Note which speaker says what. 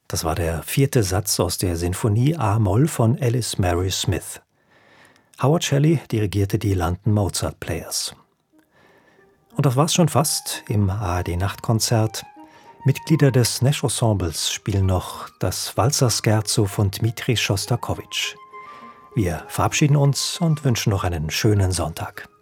Speaker 1: Das war der 4. Satz aus der Sinfonie A-Moll von Alice Mary Smith. Howard Shelley dirigierte die London Mozart Players. Und das war's schon fast im ARD-Nachtkonzert. Mitglieder des Nash-Ensembles spielen noch das Walzer-Scherzo von Dmitri Schostakowitsch. Wir verabschieden uns und wünschen noch einen schönen Sonntag.